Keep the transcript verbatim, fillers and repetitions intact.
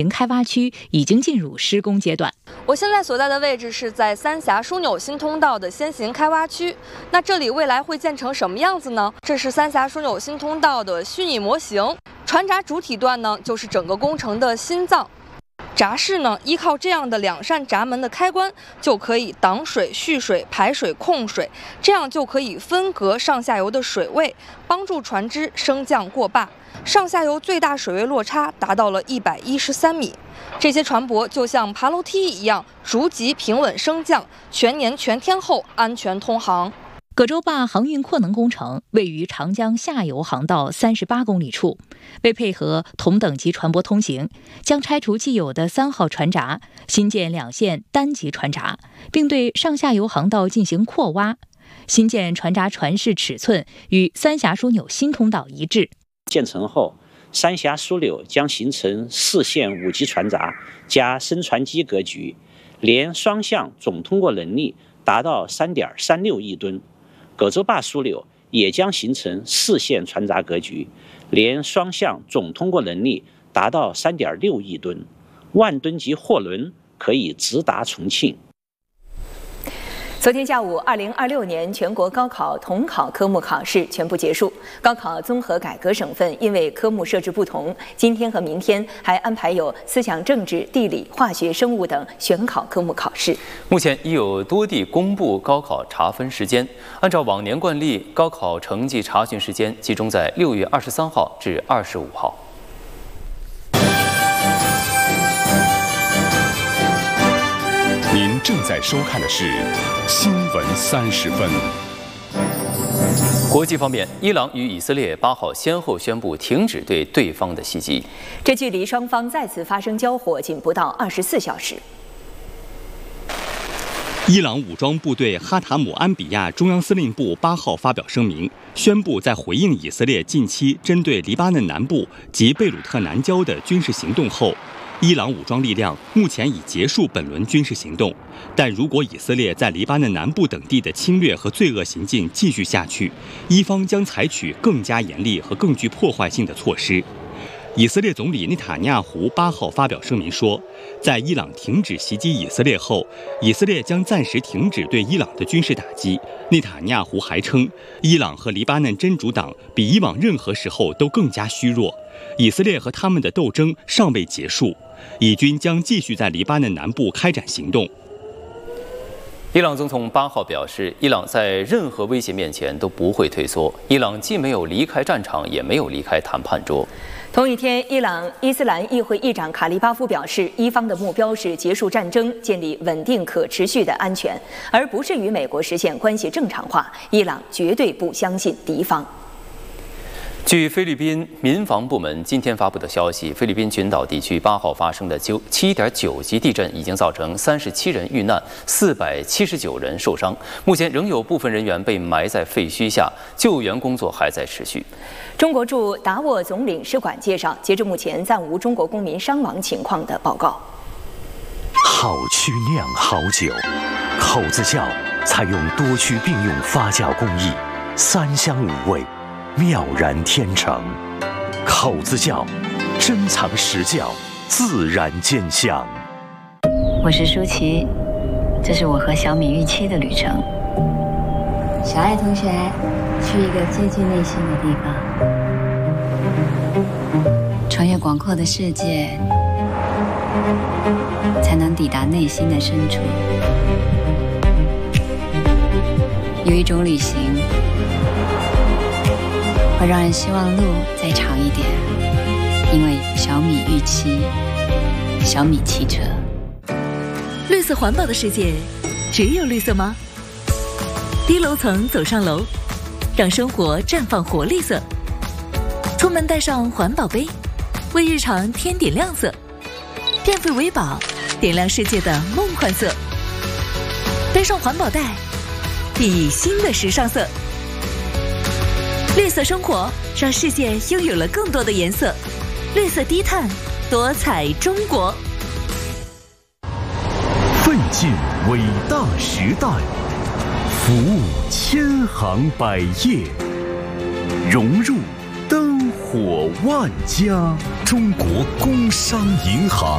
开挖区已经进入施工阶段。 我现在所在的位置是在三峡枢纽新通道的先行开挖区。那这里未来会建成什么样子呢？这是三峡枢纽新通道的虚拟模型，船闸主体段呢就是整个工程的心脏。闸室呢，依靠这样的两扇闸门的开关，就可以挡水、蓄水、排水、控水，这样就可以分隔上下游的水位，帮助船只升降过坝。上下游最大水位落差达到了一百一十三米。这些船舶就像爬楼梯一样，逐级平稳升降，全年全天候安全通航。 葛洲坝航运扩能工程位于长江下游航道三十八公里处，为配合同等级船舶通行，将拆除既有的三号船闸，新建两线单级船闸，并对上下游航道进行扩挖。新建船闸船室尺寸与三峡枢纽新通道一致。 建成后，三峡枢纽将形成四线五级船闸加升船机格局，连双向总通过能力达到 三点三六亿吨。葛洲坝枢纽也将形成四线船闸格局，连双向总通过能力达到 三点六亿吨，万吨级货轮可以直达重庆。 昨天下午，二零二六年全国高考统考科目考试全部结束。高考综合改革省份因为科目设置不同，今天和明天还安排有思想政治、地理、化学、生物等选考科目考试。 目前已有多地公布高考查分时间，按照往年惯例，高考成绩查询时间集中在六月二十三号至二十五号。 您正在收看的是《新闻三十分》。 国际方面，伊朗与以色列八号先后宣布停止对对方的袭击。 这距离双方再次发生交火仅不到二十四小时。 伊朗武装部队哈塔姆安比亚中央司令部八号发表声明，宣布在回应以色列近期针对黎巴嫩南部及贝鲁特南郊的军事行动后，伊朗武装力量目前已结束本轮军事行动，但如果以色列在黎巴嫩南部等地的侵略和罪恶行径继续下去，伊方将采取更加严厉和更具破坏性的措施。以色列总理内塔尼亚胡八号发表声明说，在伊朗停止袭击以色列后，以色列将暂时停止对伊朗的军事打击。内塔尼亚胡还称，伊朗和黎巴嫩真主党比以往任何时候都更加虚弱，以色列和他们的斗争尚未结束，以军将继续在黎巴嫩南部开展行动。 伊朗总统八号表示，伊朗在任何威胁面前都不会退缩，伊朗既没有离开战场，也没有离开谈判桌。 同一天，伊朗伊斯兰议会议长卡利巴夫表示，伊方的目标是结束战争，建立稳定可持续的安全，而不是与美国实现关系正常化。伊朗绝对不相信敌方。 据菲律宾民防部门今天发布的消息，菲律宾群岛地区八号发生的七点九级地震已经造成三十七人遇难，四百七十九人受伤。目前仍有部分人员被埋在废墟下，救援工作还在持续。 中国驻达沃总领事馆介绍，截至目前暂无中国公民伤亡情况的报告。 好曲酿好酒，口子窖采用多区并用发酵工艺，三香五味，妙然天成。口子窖珍藏实窖，自然见香。 我是舒淇，这是我和小米预期的旅程。小爱同学，去一个接近内心的地方，穿越广阔的世界，才能抵达内心的深处。有一种旅行会让人希望路再长一点，因为小米预期，小米汽车。 绿色环保的世界，只有绿色吗？低楼层走上楼，让生活绽放活力色。出门带上环保杯，为日常添点亮色。变废为宝，点亮世界的梦幻色。背上环保袋，熠熠新的时尚色。绿色生活，让世界拥有了更多的颜色。绿色低碳，多彩中国。 奋进伟大时代，服务千行百业，融入灯火万家。中国工商银行。